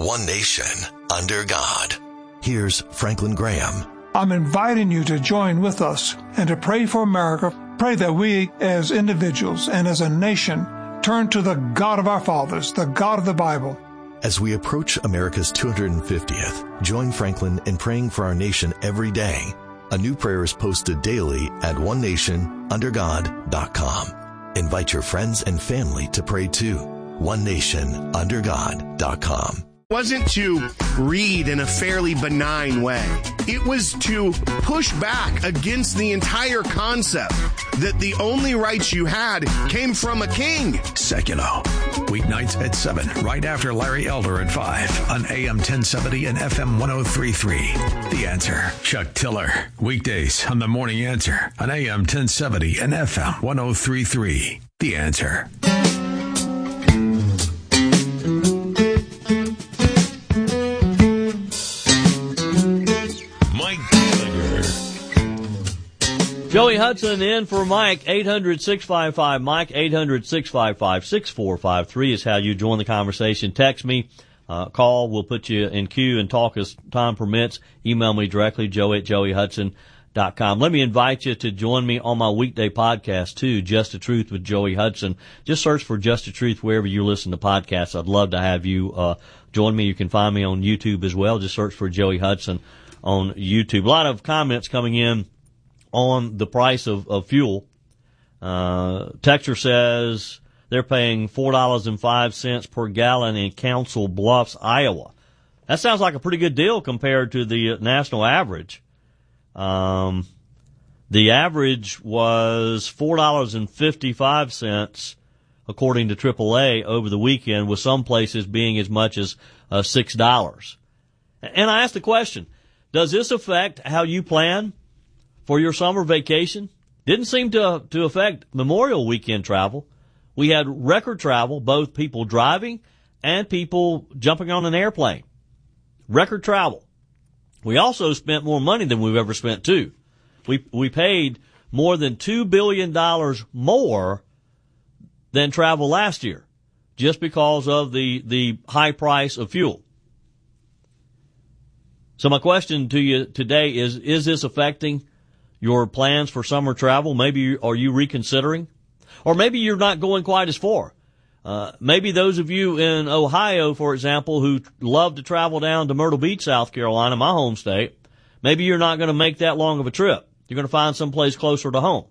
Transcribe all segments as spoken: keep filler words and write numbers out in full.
one nation, under God. Here's Franklin Graham. I'm inviting you to join with us and to pray for America. Pray that we as individuals and as a nation turn to the God of our fathers, the God of the Bible. As we approach America's two hundred fiftieth, join Franklin in praying for our nation every day. A new prayer is posted daily at one nation under god dot com. Invite your friends and family to pray too. one nation under god dot com. Wasn't to read in a fairly benign way. It was to push back against the entire concept that the only rights you had came from a king. Seculo. Weeknights at seven, right after Larry Elder at five on A M ten seventy and F M ten thirty-three. The Answer. Chuck Tiller. Weekdays on The Morning Answer on A M ten seventy and F M ten thirty-three. The Answer. Joey Hudson in for Mike. Eight hundred, six five five, Mike. eight hundred, six five five, six four five three is how you join the conversation. Text me, uh, call. We'll put you in queue and talk as time permits. Email me directly, joey at joey hudson dot com. Let me invite you to join me on my weekday podcast, too, Just the Truth with Joey Hudson. Just search for Just the Truth wherever you listen to podcasts. I'd love to have you uh join me. You can find me on YouTube as well. Just search for Joey Hudson on YouTube. A lot of comments coming in on the price of, of fuel. Uh, Texture says they're paying four dollars and five cents per gallon in Council Bluffs, Iowa. That sounds like a pretty good deal compared to the national average. Um, the average was four dollars and fifty-five cents, according to triple A, over the weekend, with some places being as much as uh, six dollars. And I asked the question, does this affect how you plan for your summer vacation? Didn't seem to to affect Memorial Weekend travel. We had record travel, both people driving and people jumping on an airplane. Record travel. We also spent more money than we've ever spent, too. We we paid more than two billion dollars more than travel last year, just because of the, the high price of fuel. So my question to you today is, is this affecting your plans for summer travel? Maybe are you reconsidering? Or maybe you're not going quite as far. Uh, maybe those of you in Ohio, for example, who love to travel down to Myrtle Beach, South Carolina, my home state, maybe you're not going to make that long of a trip. You're going to find someplace closer to home.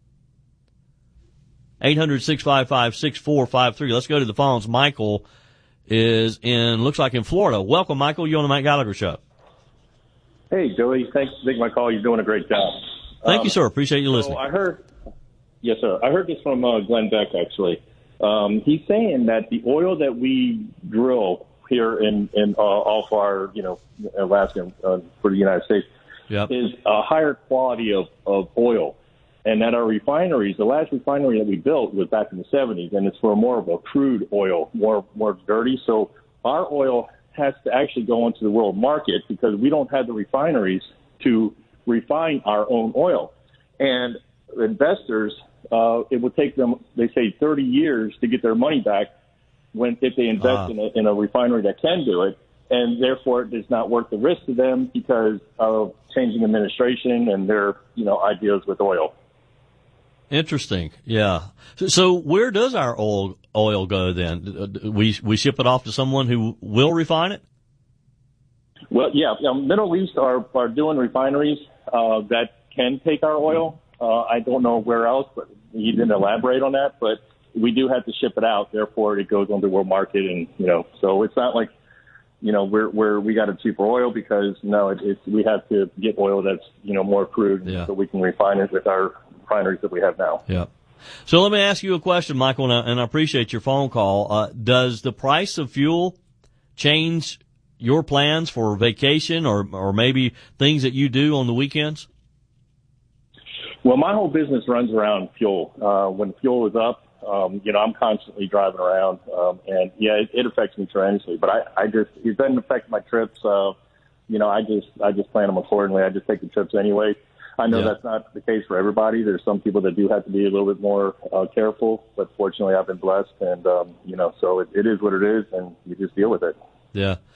eight hundred, six five five, six four five three. Let's go to the phones. Michael is in, looks like in Florida. Welcome, Michael. You on the Matt Gallagher Show. Hey, Joey. Thanks for taking my call. You're doing a great job. Thank um, you, sir. Appreciate you so listening. I heard, yes, sir. I heard this from uh, Glenn Beck, actually. Um, he's saying that the oil that we drill here in, in uh, off our, you know, Alaska uh, for the United States yep. is a higher quality of, of oil. And that our refineries, the last refinery that we built was back in the seventies, and it's for more of a crude oil, more more dirty. So our oil has to actually go into the world market because we don't have the refineries to refine our own oil. And investors, uh, it will take them, they say, thirty years to get their money back when if they invest uh. in, a, in a refinery that can do it. And therefore, it is not worth the risk to them because of changing administration and their, you know, ideas with oil. Interesting. Yeah. So, so where does our oil oil go then? We we ship it off to someone who will refine it? Well, yeah. You know, Middle East are, are doing refineries uh, that can take our oil. Uh, I don't know where else, but he didn't elaborate on that. But we do have to ship it out. Therefore, it goes on the world market. And, you know, so it's not like, you know, we're, we're, we got a cheaper oil because, no, it, it's, we have to get oil that's, you know, more crude yeah. so we can refine it with our refineries that we have now. Yeah. So let me ask you a question, Michael, and I, and I appreciate your phone call. Uh, does the price of fuel change your plans for vacation or, or maybe things that you do on the weekends? Well, my whole business runs around fuel. Uh, when fuel is up, um, you know, I'm constantly driving around, um, and yeah, it, it affects me tremendously, but I, I just, it doesn't affect my trips. Uh, you know, I just, I just plan them accordingly. I just take the trips anyway. I know yeah. that's not the case for everybody. There's some people that do have to be a little bit more uh, careful, but fortunately I've been blessed, and, um, you know, so it, it is what it is, and you just deal with it. Yeah.